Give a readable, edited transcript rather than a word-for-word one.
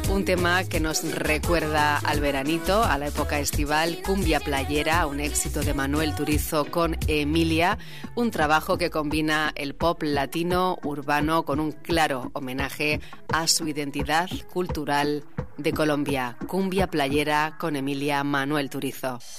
Un tema que nos recuerda al veranito, a la época estival, Cumbia Playera, un éxito de Manuel Turizo con Emilia, un trabajo que combina el pop latino urbano con un claro homenaje a su identidad cultural de Colombia. Cumbia Playera con Emilia, Manuel Turizo.